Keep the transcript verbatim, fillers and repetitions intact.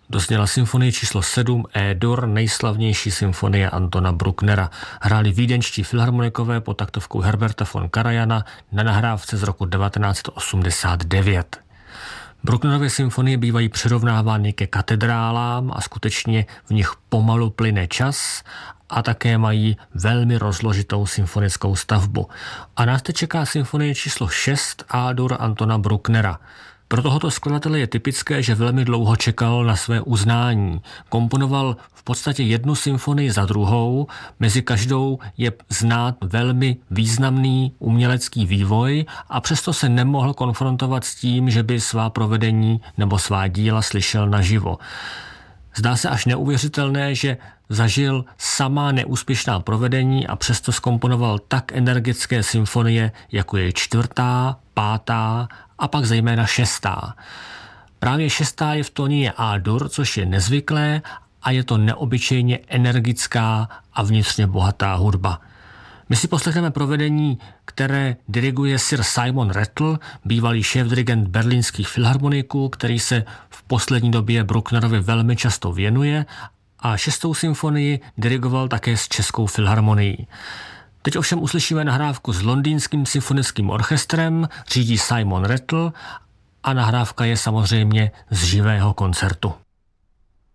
dozněla symfonie číslo sedm E-dur, nejslavnější symfonie Antona Brucknera. Hráli vídeňští filharmonikové pod taktovkou Herberta von Karajana na nahrávce z roku devatenáct set osmdesát devět. Brucknerovy symfonie bývají přirovnávány ke katedrálám a skutečně v nich pomalu plyne čas a také mají velmi rozložitou symfonickou stavbu. A nás teď čeká symfonie číslo šest A-dur Antona Brucknera. Pro tohoto skladatele je typické, že velmi dlouho čekal na své uznání. Komponoval v podstatě jednu symfonii za druhou, mezi každou je znát velmi významný umělecký vývoj a přesto se nemohl konfrontovat s tím, že by svá provedení nebo svá díla slyšel naživo. Zdá se až neuvěřitelné, že zažil samá neúspěšná provedení a přesto zkomponoval tak energické symfonie, jako je čtvrtá, pátá a pak zejména šestá. Právě šestá je v tóně A-dur, což je nezvyklé a je to neobyčejně energická a vnitřně bohatá hudba. My si poslechneme provedení, které diriguje sir Simon Rattle, bývalý šéfdirigent berlínských filharmoniků, který se v poslední době Brucknerovi velmi často věnuje, a šestou symfonii dirigoval také s Českou filharmonií. Teď ovšem uslyšíme nahrávku s Londýnským symfonickým orchestrem, řídí Simon Rattle a nahrávka je samozřejmě z živého koncertu.